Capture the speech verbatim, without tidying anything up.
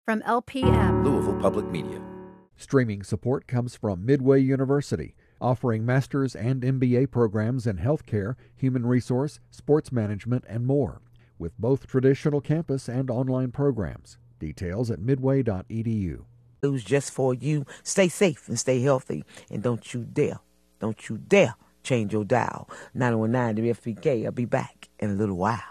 from L P M, Louisville Public Media. Streaming support comes from Midway University, offering master's and M B A programs in healthcare, human resource, sports management, and more, with both traditional campus and online programs. Details at midway dot e d u. News just for you. Stay safe and stay healthy, and don't you dare, don't you dare change your dial. nine one nine W F P K. I'll be back in a little while.